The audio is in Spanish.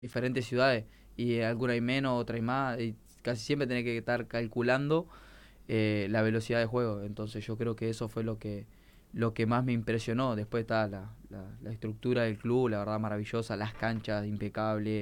diferentes ciudades y alguna hay menos, otra hay más, y casi siempre tenés que estar calculando la velocidad de juego. Entonces yo creo que eso fue lo que más me impresionó. Después está la estructura del club, la verdad maravillosa, las canchas impecables,